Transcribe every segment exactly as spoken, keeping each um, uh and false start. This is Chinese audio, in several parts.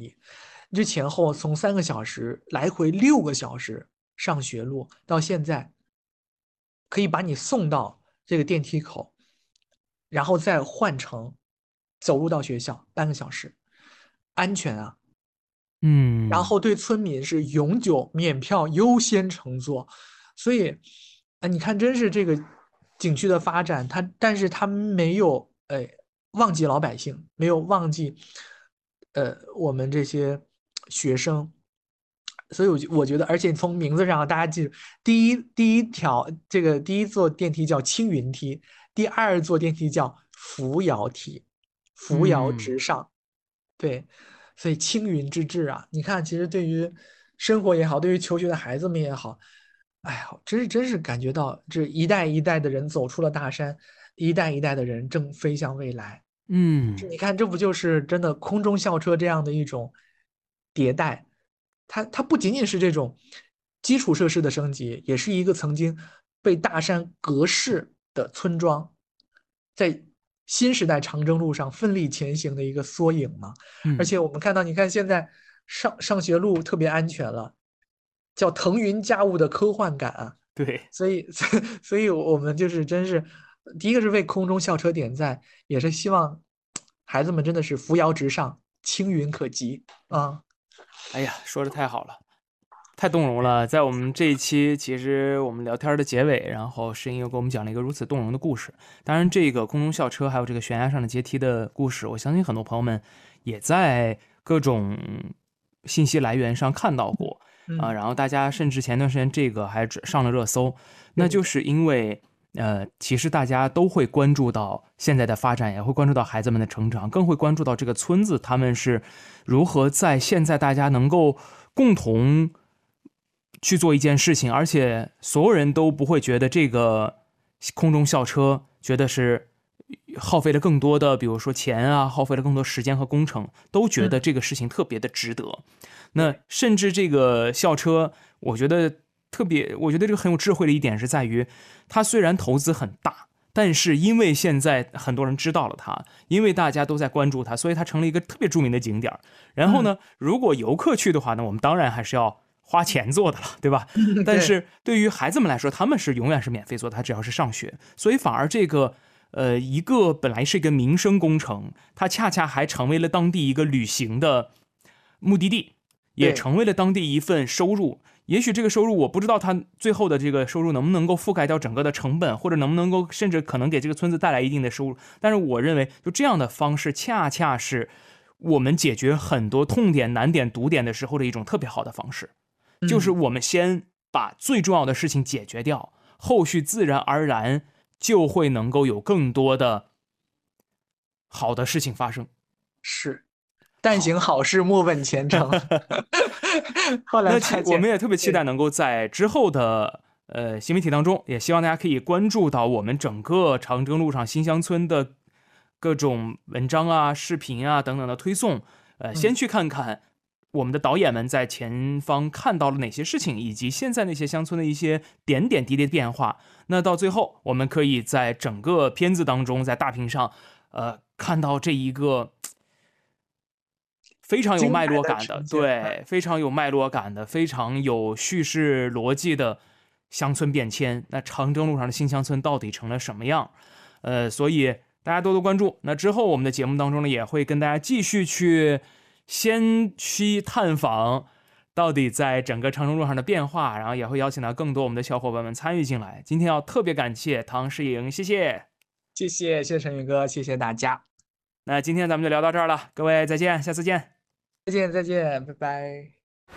易。这前后从三个小时来回六个小时上学路，到现在可以把你送到这个电梯口，然后再换乘走路到学校半个小时，安全啊。然嗯后对村民是永久免票优先乘坐，所以，啊，你看，真是这个景区的发展，它但是它没有哎忘记老百姓，没有忘记呃我们这些学生，所以我觉我觉得，而且从名字上大家记住，第一第一条这个第一座电梯叫青云梯，第二座电梯叫扶摇梯，扶摇嗯直上。对，所以青云之志啊，你看，其实对于生活也好，对于求学的孩子们也好，哎呀，真是真是感觉到这一代一代的人走出了大山，一代一代的人正飞向未来。 嗯这你看，这不就是真的空中校车这样的一种迭代？它它不仅仅是这种基础设施的升级，也是一个曾经被大山隔世的村庄，在新时代长征路上奋力前行的一个缩影嘛。而嗯， 且我们看到，你看现在上上学路特别安全了，叫腾云驾雾的科幻感啊。 对。 所以，所以我们就是真是，第一个是为空中校车点赞，也是希望孩子们真的是扶摇直上，青云可及啊。 哎呀，说的太好了，太动容了。在我们这一期，其实我们聊天的结尾，然后诗音又给我们讲了一个如此动容的故事。当然，这个空中校车还有这个悬崖上的阶梯的故事，我相信很多朋友们也在各种信息来源上看到过啊、 嗯， 然后大家甚至前段时间这个还上了热搜，那对就是因为。呃，其实大家都会关注到现在的发展，也会关注到孩子们的成长，更会关注到这个村子他们是如何在现在大家能够共同去做一件事情，而且所有人都不会觉得这个空中校车觉得是耗费了更多的，比如说钱啊，耗费了更多时间和工程，都觉得嗯， 这个事情特别的值得。那甚至这个校车，我觉得特别，我觉得这个很有智慧的一点是在于，它虽然投资很大，但是因为现在很多人知道了它，因为大家都在关注它，所以它成了一个特别著名的景点。然后呢，如果游客去的话呢，我们当然还是要花钱做的了，对吧？ 嗯，对， 但是对于孩子们来说，他们是永远是免费做的，他只要是上学，所以反而这个。呃，一个本来是一个民生工程，它恰恰还成为了当地一个旅行的目的地，也对， 成为了当地一份收入。也许这个收入我不知道它最后的这个收入能不能够覆盖掉整个的成本，或者能不能够甚至可能给这个村子带来一定的收入。但是我认为，就这样的方式，恰恰是我们解决很多痛点、难点、堵点的时候的一种特别好的方式。就是嗯， 我们先把最重要的事情解决掉，后续自然而然就会能够有更多的好的事情发生。 是，但好， 行好事，莫问前程。后来那发现， 期我们也特别期待对， 能够在之后的呃新媒体当中，也希望大家可以关注到我们整个长征路上新乡村的各种文章啊、视频啊等等的推送。呃，先嗯， 去看看我们的导演们在前方看到了哪些事情，以及现在那些乡村的一些点点滴滴的变化。那到最后，我们可以在整个片子当中，在大屏上，呃，看到这一个非常有脉精彩的络感的， 呈现。 对，非常有脉络感的，非常有叙事逻辑的乡村变迁。那长征路上的新乡村到底成了什么样？呃，所以大家多多关注。那之后我们的节目当中呢，也会跟大家继续去先期探访到底在整个长征路上的变化，然后也会邀请到更多我们的小伙伴们参与进来。今天要特别感谢唐诗颖，谢谢。 谢谢，谢谢陈宇哥，谢谢大家， 那今天咱们就聊到这儿了，各位再见，下次见。 再见，再见，拜拜。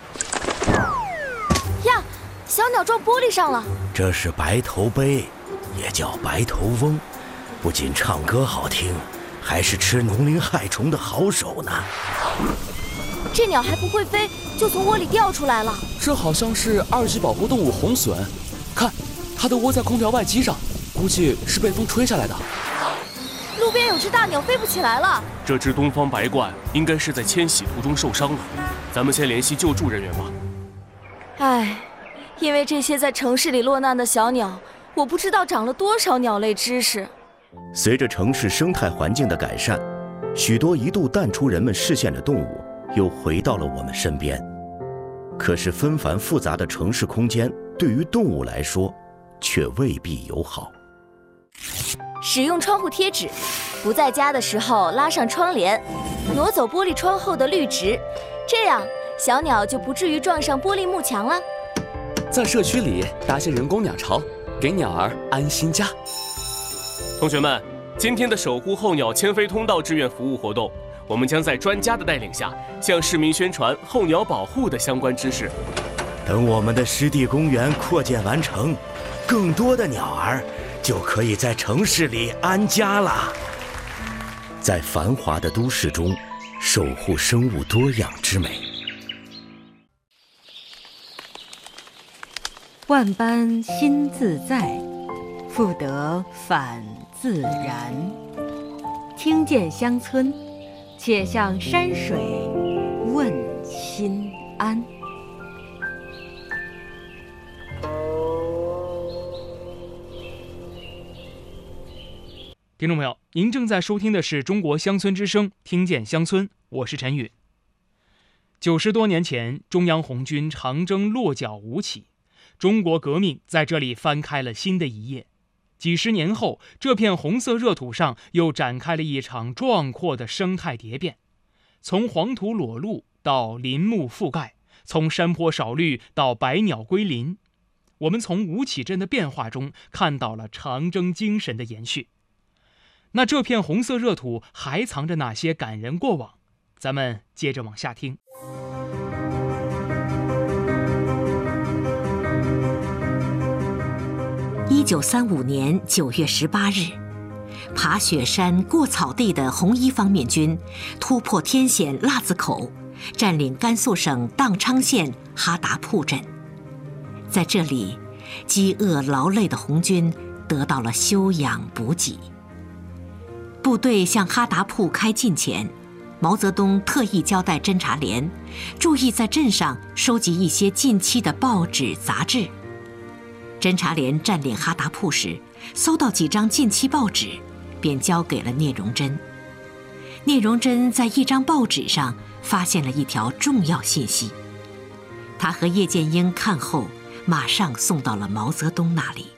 呀，小鸟撞玻璃上了。 这是白头鹎，也叫白头翁，不仅唱歌好听，还是吃农林害虫的好手呢。 这鸟还不会飞，就从窝里掉出来了。 这好像是二级保护动物红隼，看，它都窝在空调外机上，估计是被风吹下来的。 路边有只大鸟飞不起来了。 这只东方白鹳应该是在迁徙途中受伤了，咱们先联系救助人员吧。 唉，因为这些在城市里落难的小鸟，我不知道长了多少鸟类知识。 随着城市生态环境的改善，许多一度淡出人们视线的动物又回到了我们身边。可是纷繁复杂的城市空间对于动物来说却未必友好。 使用窗户贴纸，不在家的时候拉上窗帘，挪走玻璃窗后的绿植，这样小鸟就不至于撞上玻璃幕墙了。 在社区里搭些人工鸟巢，给鸟儿安心家。 同学们，今天的守护候鸟迁飞通道志愿服务活动，我们将在专家的带领下，向市民宣传候鸟保护的相关知识。 等我们的湿地公园扩建完成，更多的鸟儿就可以在城市里安家了。在繁华的都市中，守护生物多样之美。 万般心自在，复得返自然。听见乡村，且向山水问心安。 听众朋友，您正在收听的是中国乡村之声，听见乡村，我是陈宇。九十多年前，中央红军长征落脚吴起，中国革命在这里翻开了新的一页。几十年后，这片红色热土上又展开了一场壮阔的生态蝶变，从黄土裸露到林木覆盖，从山坡少绿到百鸟归林。我们从吴起镇的变化中看到了长征精神的延续。那这片红色热土还藏着哪些感人过往？咱们接着往下听。 一九三五年九月十八日，爬雪山过草地的红一方面军突破天险腊子口，占领甘肃省宕昌县哈达铺镇。在这里，饥饿劳累的红军得到了休养补给。部队向哈达铺开进前，毛泽东特意交代侦察连注意在镇上收集一些近期的报纸杂志。侦察连占领哈达铺时，搜到几张近期报纸，便交给了聂荣臻。聂荣臻在一张报纸上发现了一条重要信息，他和叶剑英看后，马上送到了毛泽东那里。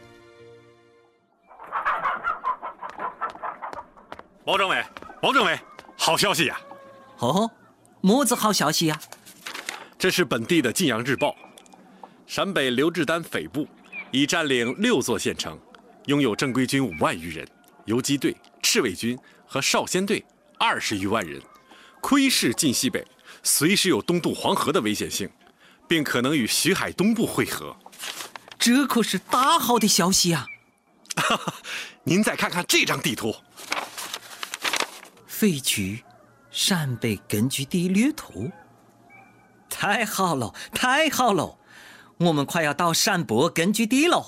毛政委，毛政委，好消息呀！ 哦，么子好消息呀？ 这是本地的晋阳日报。陕北刘志丹匪部已占领六座县城，拥有正规军五万余人，游击队、赤卫军和少先队二十余万人，窥视晋西北，随时有东渡黄河的危险性，并可能与徐海东部会合。 这可是大好的消息呀！ 您再看看这张地图。 废墟陕北根据地略图，太好了，太好了！我们快要到陕北根据地了。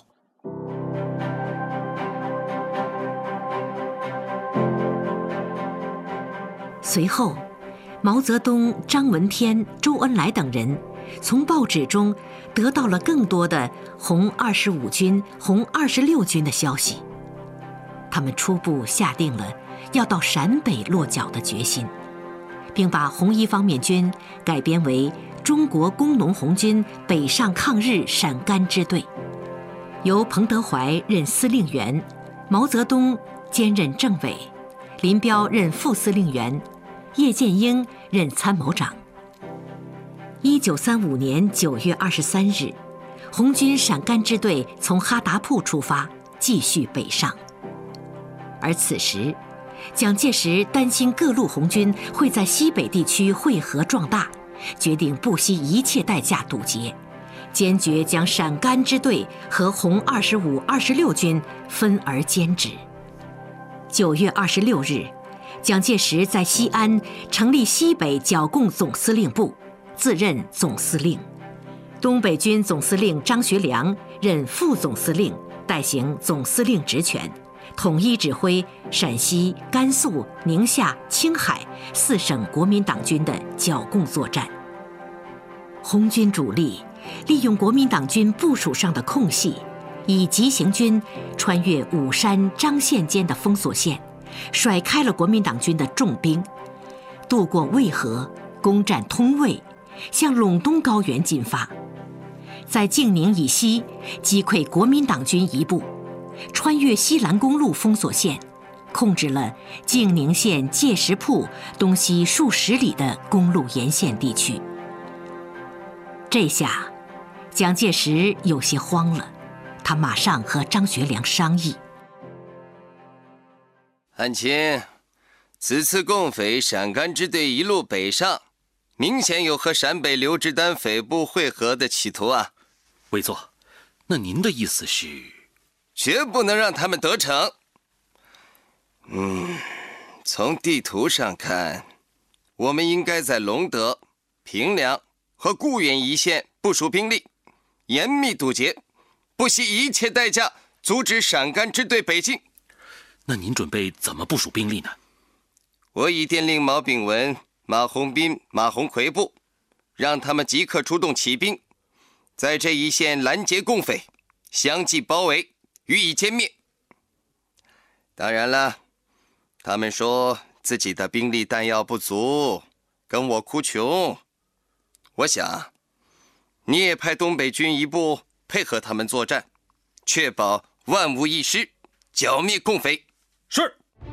随后，毛泽东、张闻天、周恩来等人从报纸中得到了更多的红二十五军、红二十六军的消息。他们初步下定了要到陕北落脚的决心，并把红一方面军改编为中国工农红军北上抗日陕甘支队，由彭德怀任司令员，毛泽东兼任政委，林彪任副司令员，叶剑英任参谋长。一九三五年九月二十三日，红军陕甘支队从哈达铺出发，继续北上。而此时，蒋介石担心各路红军会在西北地区汇合壮大，决定不惜一切代价堵截，坚决将陕甘支队和红二十五、二十六军分而兼之。九月二十六日，蒋介石在西安成立西北剿共总司令部，自任总司令。东北军总司令张学良任副总司令，代行总司令职权，统一指挥陕西、甘肃、宁夏、青海四省国民党军的剿共作战。红军主力利用国民党军部署上的空隙，以急行军穿越武山、张县间的封锁线，甩开了国民党军的重兵，渡过渭河， 攻占通渭，向陇东高原进发，在静宁以西击溃国民党军一部，穿越西兰公路封锁线，控制了静宁县界石铺东西数十里的公路沿线地区。这下蒋介石有些慌了，他马上和张学良商议。 汉卿，此次共匪陕甘支队一路北上，明显有和陕北刘志丹匪部会合的企图啊。 委座，那您的意思是？ 绝不能让他们得逞。嗯，从地图上看，我们应该在隆德、平凉和固原一线部署兵力，严密堵截，不惜一切代价阻止陕甘支队北进。 那您准备怎么部署兵力呢？ 我已电令毛炳文、马鸿宾、马鸿逵部，让他们即刻出动骑兵，在这一线拦截共匪，相继包围，予以歼灭。当然了，他们说自己的兵力弹药不足，跟我哭穷。我想，你也派东北军一部配合他们作战，确保万无一失，剿灭共匪。 是。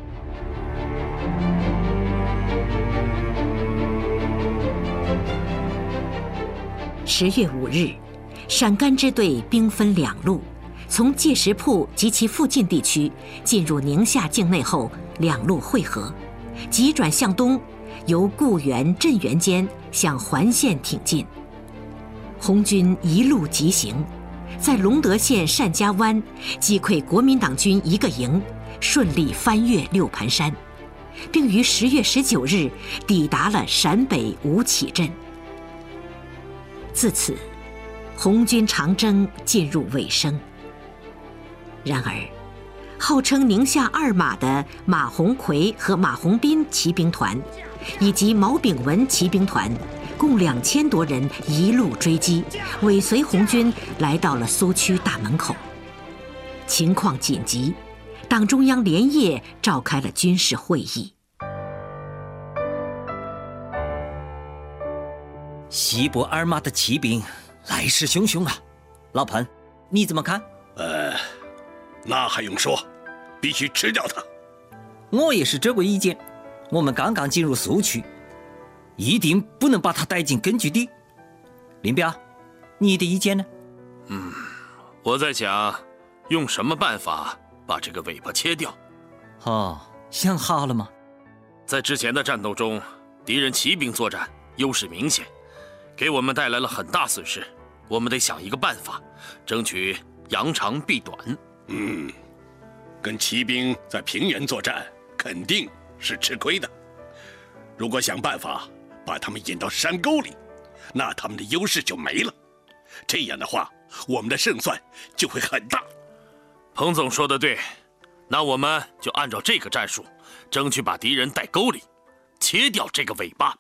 十月五日，陕甘支队兵分两路，从界石铺及其附近地区进入宁夏境内后，两路会合，急转向东，由固原、镇原间向环县挺进。红军一路急行，在隆德县单家湾击溃国民党军一个营，顺利翻越六盘山，并于十月十九日抵达了陕北吴起镇。自此，红军长征进入尾声。然而，号称宁夏二马的马鸿逵和马鸿宾骑兵团，以及毛炳文骑兵团，共两千多人一路追击，尾随红军来到了苏区大门口。情况紧急，党中央连夜召开了军事会议。 西部二马的骑兵来势汹汹啊！老彭，你怎么看？ 呃，那还用说，必须吃掉他。 我也是这个意见。我们刚刚进入苏区，一定不能把他带进根据地。林彪，你的意见呢？ 嗯，我在想，用什么办法把这个尾巴切掉？ 哦，想好了吗？ 在之前的战斗中，敌人骑兵作战优势明显，给我们带来了很大损失。我们得想一个办法，争取扬长避短。 嗯，跟骑兵在平原作战肯定是吃亏的。如果想办法把他们引到山沟里，那他们的优势就没了。这样的话，我们的胜算就会很大。 彭总说的对，那我们就按照这个战术，争取把敌人带沟里，切掉这个尾巴。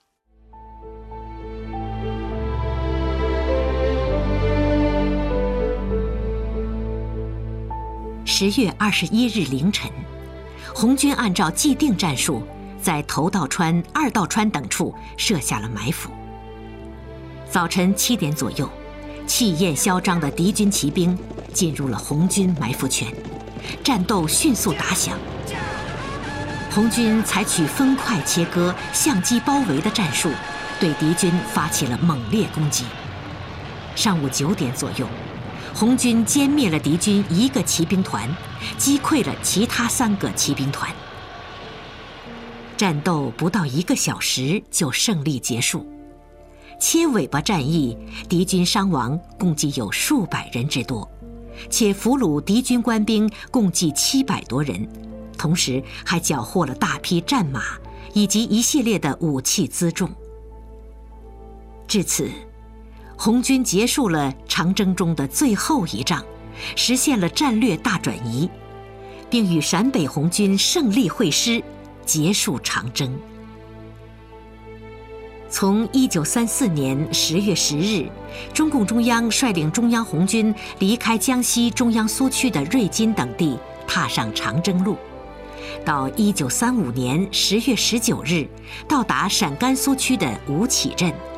十月二十一日凌晨，红军按照既定战术，在头道川、二道川等处设下了埋伏。早晨七点左右，气焰嚣张的敌军骑兵进入了红军埋伏圈，战斗迅速打响。红军采取分块切割、相机包围的战术，对敌军发起了猛烈攻击。上午九点左右，红军歼灭了敌军一个骑兵团，击溃了其他三个骑兵团。战斗不到一个小时就胜利结束。切尾巴战役，敌军伤亡共计有数百人之多，且俘虏敌军官兵共计七百多人，同时还缴获了大批战马以及一系列的武器辎重。至此，红军结束了长征中的最后一仗，实现了战略大转移，并与陕北红军胜利会师，结束长征。从一九三四年十月十日，中共中央率领中央红军离开江西中央苏区的瑞金等地，踏上长征路。 到一九三五年十月十九日，到达陕甘苏区的吴起镇。